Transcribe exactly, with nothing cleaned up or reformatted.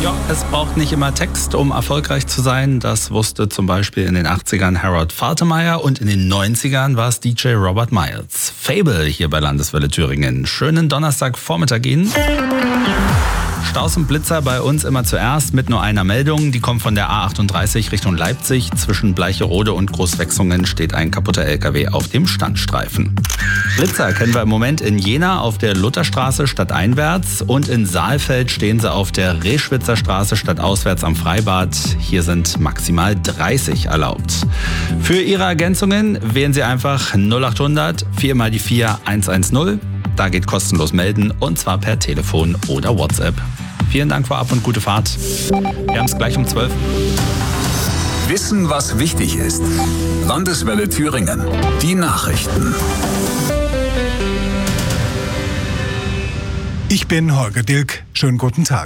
Ja, es braucht nicht immer Text, um erfolgreich zu sein. Das wusste zum Beispiel in den achtzigern Harold Faltermeyer und in den neunzigern war es D J Robert Miles. Fable hier bei Landeswelle Thüringen. Schönen Donnerstagvormittag Ihnen. Staus und Blitzer bei uns immer zuerst mit nur einer Meldung. Die kommt von der A achtunddreißig Richtung Leipzig. Zwischen Bleicherode und Großwechsungen steht ein kaputter L K W auf dem Standstreifen. Blitzer kennen wir im Moment in Jena auf der Lutherstraße stadteinwärts und in Saalfeld stehen sie auf der Reschwitzer Straße stadtauswärts am Freibad. Hier sind maximal dreißig erlaubt. Für Ihre Ergänzungen wählen Sie einfach null achthundert vier mal die vier eins eins null. Da geht kostenlos melden und zwar per Telefon oder WhatsApp. Vielen Dank vorab und gute Fahrt. Wir haben es gleich um zwölf. Wissen, was wichtig ist. Landeswelle Thüringen. Die Nachrichten. Ich bin Holger Dilk. Schönen guten Tag.